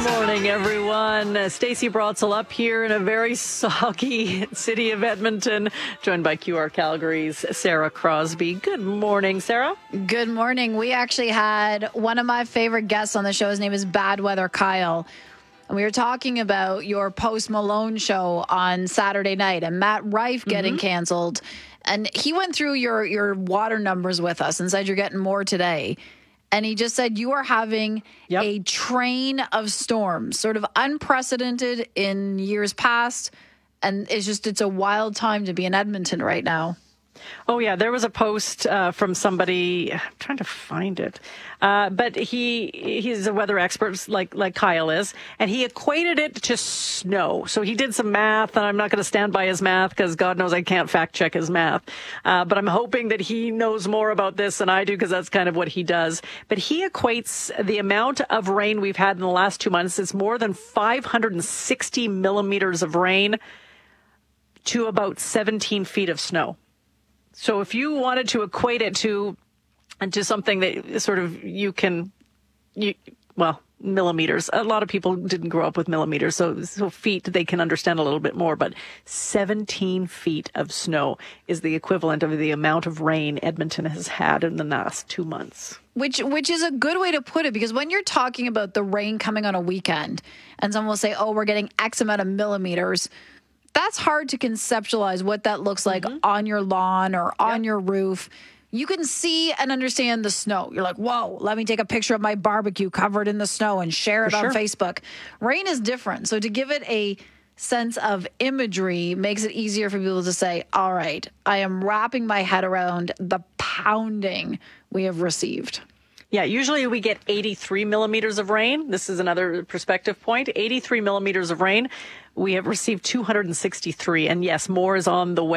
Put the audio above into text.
morning, everyone. Stacey Brotzel up here in a very soggy city of Edmonton, joined by QR Calgary's Sarah Crosby. Good morning, Sarah. Good morning. We actually had one of my favorite guests on the show. His name is Bad Weather Kyle. And we were talking about your Post Malone show on Saturday night and Matt Rife getting canceled. And he went through your water numbers with us and said you're getting more today. And he just said you are having a train of storms, sort of unprecedented in years past. And it's a wild time to be in Edmonton right now. Oh, yeah. There was a post from somebody. I'm trying to find it. But he's a weather expert like Kyle is. And he equated it to snow. So he did some math. And I'm not going to stand by his math because God knows I can't fact check his math. But I'm hoping that he knows more about this than I do because that's kind of what he does. But he equates the amount of rain we've had in the last 2 months. It's more than 560 millimeters of rain to about 17 feet of snow. So if you wanted to equate it to something that sort of millimeters. A lot of people didn't grow up with millimeters, so feet they can understand a little bit more. But 17 feet of snow is the equivalent of the amount of rain Edmonton has had in the last 2 months. Which is a good way to put it, because when you're talking about the rain coming on a weekend and someone will say, oh, we're getting X amount of millimeters, that's hard to conceptualize what that looks like on your lawn or on your roof. You can see and understand the snow. You're like, whoa, let me take a picture of my barbecue covered in the snow and share it on Facebook. Rain is different. So to give it a sense of imagery makes it easier for people to say, all right, I am wrapping my head around the pounding we have received. Yeah, usually we get 83 millimeters of rain. This is another perspective point. 83 millimeters of rain. We have received 263. And yes, more is on the way.